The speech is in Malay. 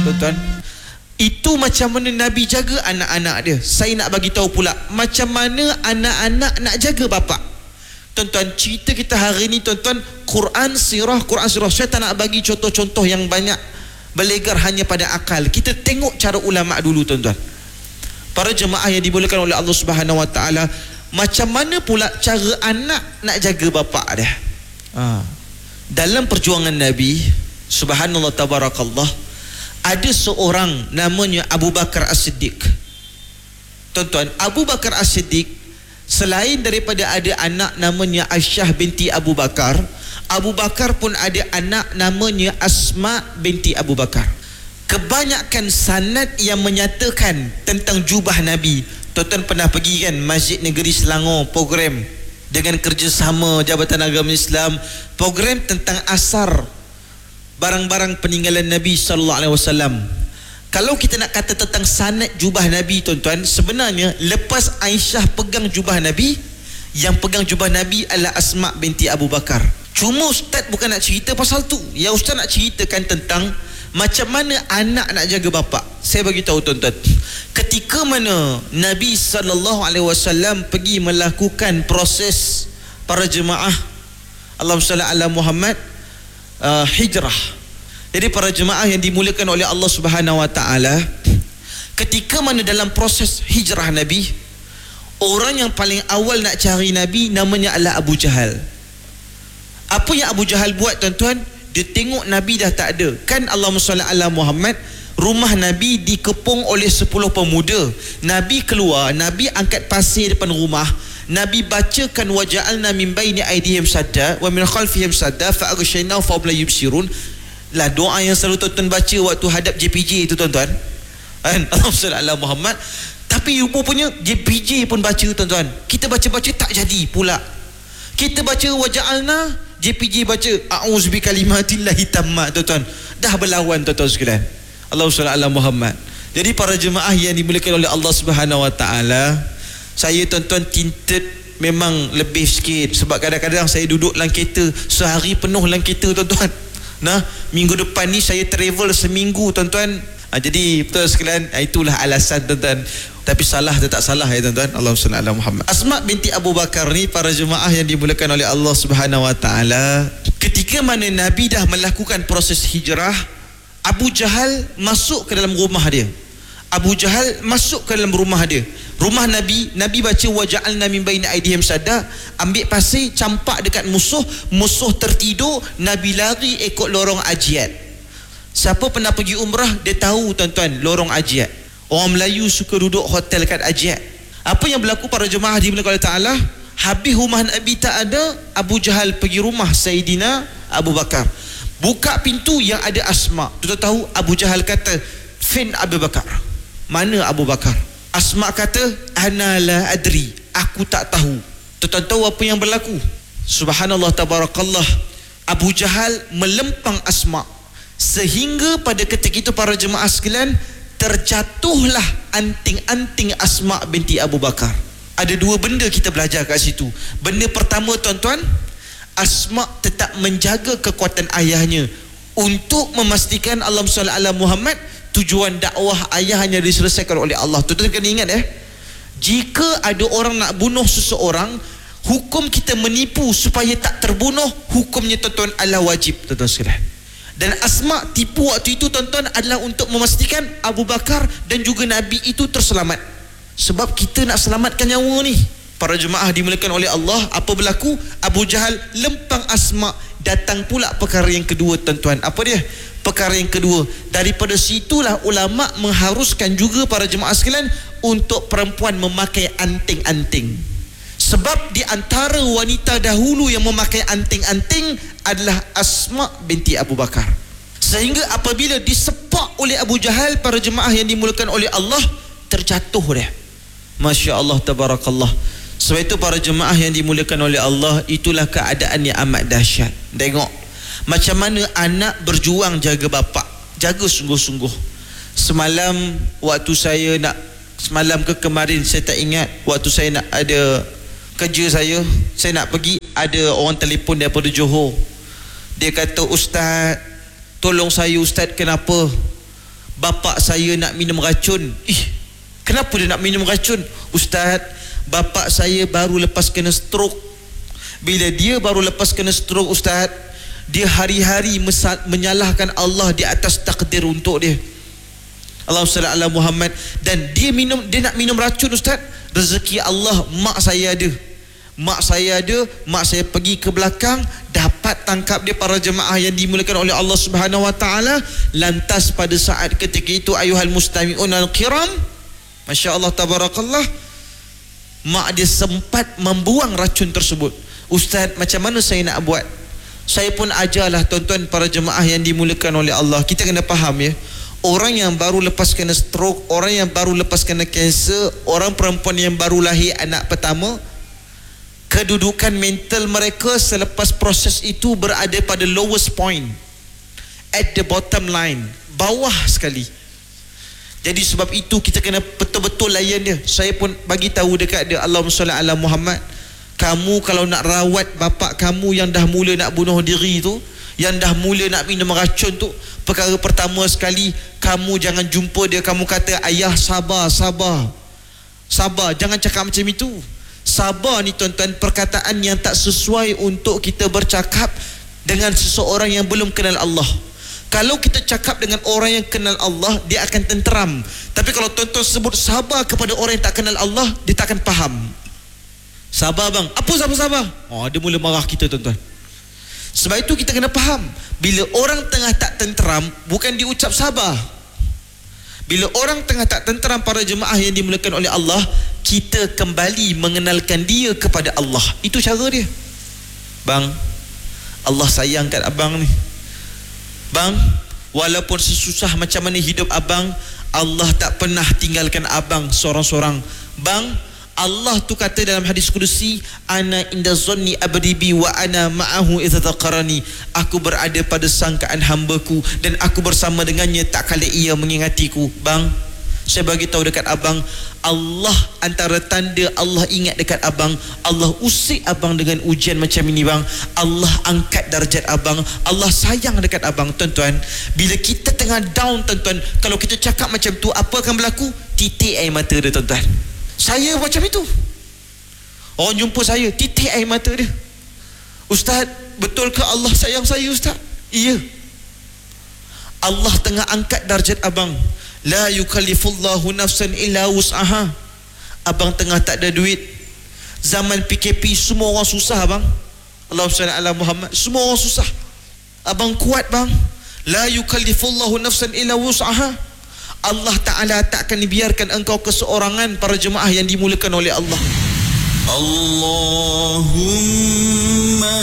tuan-tuan. Itu macam mana Nabi jaga anak-anak dia. Saya nak bagi tahu pula macam mana anak-anak nak jaga bapa. Tuan-tuan, cerita kita hari ni tuan-tuan, Quran sirah. Saya tak nak bagi contoh-contoh yang banyak berlegar hanya pada akal. Kita tengok cara ulama dulu tuan-tuan. Para jemaah yang dimuliakan oleh Allah Subhanahu Wa Taala, macam mana pula cara anak nak jaga bapa dia? Dalam perjuangan Nabi, subhanallah tabarakallah, ada seorang namanya Abu Bakar As-Siddiq. Tuan-tuan, Abu Bakar As-Siddiq selain daripada ada anak namanya Aisyah binti Abu Bakar, Abu Bakar pun ada anak namanya Asma binti Abu Bakar. Kebanyakan sanad yang menyatakan tentang jubah Nabi. Tuan-tuan pernah pergi kan Masjid Negeri Selangor, program dengan kerjasama Jabatan Agama Islam, program tentang asar barang-barang peninggalan Nabi sallallahu alaihi wasallam. Kalau kita nak kata tentang sanad jubah Nabi tuan-tuan, sebenarnya lepas Aisyah pegang jubah Nabi, yang pegang jubah Nabi adalah Asma binti Abu Bakar. Cuma Ustaz bukan nak cerita pasal tu. Yang Ustaz nak ceritakan tentang macam mana anak nak jaga bapa. Saya bagi tahu tuan-tuan, ketika mana Nabi sallallahu alaihi wasallam pergi melakukan proses para jemaah, Allahumma salli ala Muhammad, hijrah. Jadi para jemaah yang dimuliakan oleh Allah Subhanahu Wa Taala, ketika mana dalam proses hijrah Nabi, orang yang paling awal nak cari Nabi namanya adalah Abu Jahal. Apa yang Abu Jahal buat tuan-tuan? Dia tengok Nabi dah tak ada. Kan Allahumma salli ala Muhammad, rumah Nabi dikepung oleh 10 pemuda. Nabi keluar, Nabi angkat pasir depan rumah, Nabi bacakan waja'alna min baini aydihim sadda wa min khalfihim sadda fa aghshaynahu fa hum la yubsirun. Lah doa yang selalu tuan-tuan baca waktu hadap JPJ itu tuan-tuan. Kan Allahumma salli ala Muhammad. Tapi rupanya JPJ pun baca tuan-tuan. Kita baca-baca tak jadi pula. Kita baca waja'alna, JPJ baca a'udzu bi kalimatillahi tammat tuan-tuan. Dah berlawan tuan-tuan sekalian. Allahumma salli ala Muhammad. Jadi para jemaah yang dimuliakan oleh Allah Subhanahu Wa Taala, saya tuan-tuan tinted memang lebih sikit sebab kadang-kadang saya duduk dalam kereta sehari penuh dalam kereta tuan-tuan. Nah, minggu depan ni saya travel seminggu tuan-tuan. Jadi betul sekalian, itulah alasan tuan-tuan. Tapi salah atau tak salah ya tuan-tuan. Allahumma salli ala Muhammad. Asma binti Abu Bakar ni para jemaah yang dimuliakan oleh Allah Subhanahu Wa Taala, ketika mana Nabi dah melakukan proses hijrah, Abu Jahal masuk ke dalam rumah dia. Abu Jahal masuk ke dalam rumah dia. Rumah Nabi, Nabi baca waja'alna min baini aydihim sadda, ambil pasir campak dekat musuh, musuh tertidur, Nabi lari ikut lorong Ajiat. Siapa pernah pergi umrah dia tahu tuan-tuan lorong Ajiat. Orang Melayu suka duduk hotel kat Ajiat. Apa yang berlaku para jemaah dimuliakan oleh Ta'ala, habis rumah Nabi tak ada, Abu Jahal pergi rumah Sayyidina Abu Bakar. Buka pintu yang ada Asma. Tuan tahu Abu Jahal kata, "Fin Abu Bakar." Mana Abu Bakar? Asma kata, "Ana la adri." Aku tak tahu. Tuan tahu apa yang berlaku? Subhanallah tabarakallah. Abu Jahal melempang Asma sehingga pada ketika itu para jemaah sekalian, terjatuhlah anting-anting Asma binti Abu Bakar. Ada dua benda kita belajar kat situ. Benda pertama tuan-tuan, Asma tetap menjaga kekuatan ayahnya untuk memastikan Allahumma salli ala Muhammad, tujuan dakwah ayah hanya diselesaikan oleh Allah. Tuan-tuan kena ingat jika ada orang nak bunuh seseorang, hukum kita menipu supaya tak terbunuh, hukumnya tuan-tuan adalah wajib tuan-tuan sekalian. Dan Asma tipu waktu itu tuan-tuan adalah untuk memastikan Abu Bakar dan juga Nabi itu terselamat. Sebab kita nak selamatkan nyawa ni. Para jemaah dimuliakan oleh Allah, apa berlaku? Abu Jahal lempang Asma. Datang pula perkara yang kedua tuan-tuan. Apa dia? Perkara yang kedua, daripada situlah ulama mengharuskan juga para jemaah sekalian untuk perempuan memakai anting-anting. Sebab di antara wanita dahulu yang memakai anting-anting adalah Asma binti Abu Bakar. Sehingga apabila disepak oleh Abu Jahal, para jemaah yang dimuliakan oleh Allah, terjatuh dia. Masya Allah tabarakallah. Sebab itu para jemaah yang dimuliakan oleh Allah, itulah keadaan yang amat dahsyat. Tengok macam mana anak berjuang jaga bapa, jaga sungguh-sungguh. Semalam waktu saya nak, semalam ke kemarin saya tak ingat, waktu saya nak ada kerja saya nak pergi, ada orang telefon daripada Johor. Dia kata, "Ustaz, tolong saya Ustaz, kenapa Bapak saya nak minum racun. Kenapa dia nak minum racun? Ustaz, bapak saya baru lepas kena stroke. Bila dia baru lepas kena stroke, Ustaz, dia hari-hari menyalahkan Allah di atas takdir untuk dia. Allahumma salli ala Muhammad. Dan dia nak minum racun, Ustaz. Rezeki Allah, mak saya ada. Mak saya pergi ke belakang, dapat tangkap dia, para jemaah yang dimuliakan oleh Allah Subhanahu wa taala. Lantas pada saat ketika itu, ayuhal mustami'un al-kiram, masya-Allah tabarakallah, mak dia sempat membuang racun tersebut. Ustaz, macam mana saya nak buat? Saya pun ajarlah tuan-tuan para jemaah yang dimuliakan oleh Allah. Kita kena faham ya, orang yang baru lepas kena stroke, orang yang baru lepas kena kanser, orang perempuan yang baru lahir anak pertama, kedudukan mental mereka selepas proses itu berada pada lowest point, at the bottom line, bawah sekali. Jadi sebab itu kita kena betul-betul layan dia. Saya pun bagi tahu dekat dia, Allahumma salli ala Muhammad, kamu kalau nak rawat bapak kamu yang dah mula nak bunuh diri tu, yang dah mula nak minum racun tu, perkara pertama sekali, kamu jangan jumpa dia, kamu kata, ayah sabar, jangan cakap macam itu. Sabar ni tuan-tuan, perkataan yang tak sesuai untuk kita bercakap dengan seseorang yang belum kenal Allah. Kalau kita cakap dengan orang yang kenal Allah, dia akan tenteram. Tapi kalau tuan-tuan sebut sabar kepada orang yang tak kenal Allah, dia tak akan faham. Sabar bang, apa sabar? Oh, dia mula marah kita tuan-tuan. Sebab itu kita kena faham, bila orang tengah tak tenteram, bukan diucap sabar. Bila orang tengah tak tenteram, para jemaah yang dimuliakan oleh Allah, kita kembali mengenalkan dia kepada Allah. Itu cara dia. Bang, Allah sayang kat abang ni. Bang, walaupun sesusah macam mana hidup abang, Allah tak pernah tinggalkan abang seorang-seorang. Bang, Allah tu kata dalam hadis kudusi, ana inda zanni abdi bi wa ana ma'ahu idza dzaqarani. Aku berada pada sangkaan hamba-Ku dan aku bersama dengannya tak kala ia mengingatiku. Bang, saya bagi tahu dekat abang, Allah, antara tanda Allah ingat dekat abang, Allah usik abang dengan ujian macam ini bang. Allah angkat darjat abang, Allah sayang dekat abang. Tuan-tuan, bila kita tengah down tuan-tuan, kalau kita cakap macam tu, apa akan berlaku? Titik air mata dia tuan-tuan. Saya macam itu. Orang jumpa saya, titik air mata dia. Ustaz, betul ke Allah sayang saya Ustaz? Iya. Allah tengah angkat darjat abang. La yukallifullahu nafsan illa wus'aha. Abang tengah tak ada duit. Zaman PKP semua orang susah bang. Allahumma salli ala Muhammad. Semua orang susah. Abang kuat bang. La yukallifullahu nafsan illa wus'aha. Allah Ta'ala takkan biarkan engkau keseorangan, para jemaah yang dimuliakan oleh Allah. Allahumma